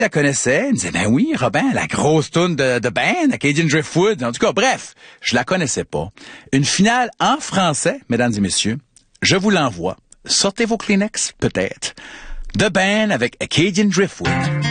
la connaissait. Elle me disait, ben oui, Robin, la grosse toune de Ben, Acadian Driftwood. En tout cas, bref, je la connaissais pas. Une finale en français, mesdames et messieurs. Je vous l'envoie. Sortez vos Kleenex, peut-être. De Ben avec Acadian Driftwood.